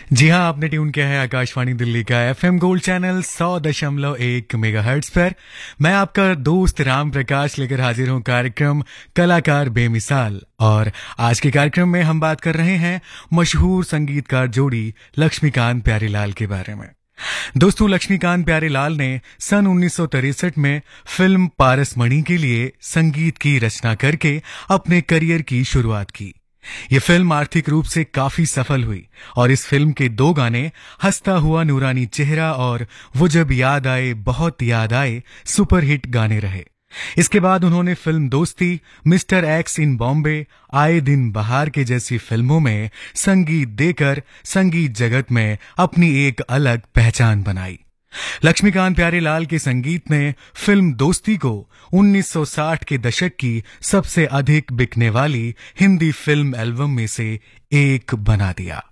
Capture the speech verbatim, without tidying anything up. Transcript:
जी हाँ, आपने ट्यून किया है आकाशवाणी दिल्ली का एफएम गोल्ड चैनल सौ दशमलव एक मेगाहर्ट्ज पर। मैं आपका दोस्त राम प्रकाश लेकर हाजिर हूँ कार्यक्रम कलाकार बेमिसाल। और आज के कार्यक्रम में हम बात कर रहे हैं मशहूर संगीतकार जोड़ी लक्ष्मीकांत प्यारेलाल के बारे में। दोस्तों, लक्ष्मीकांत प्यारेलाल ने सन उन्नीस सौ तिरसठ में फिल्म पारसमणि के लिए संगीत की रचना करके अपने करियर की शुरुआत की। ये फिल्म आर्थिक रूप से काफी सफल हुई और इस फिल्म के दो गाने हंसता हुआ नूरानी चेहरा और वो जब याद आए बहुत याद आए सुपरहिट गाने रहे। इसके बाद उन्होंने फिल्म दोस्ती, मिस्टर एक्स इन बॉम्बे, आए दिन बहार के जैसी फिल्मों में संगीत देकर संगीत जगत में अपनी एक अलग पहचान बनाई। लक्ष्मीकांत प्यारेलाल के संगीत ने फिल्म दोस्ती को उन्नीस सौ साठ के दशक की सबसे अधिक बिकने वाली हिंदी फिल्म एल्बम में से एक बना दिया।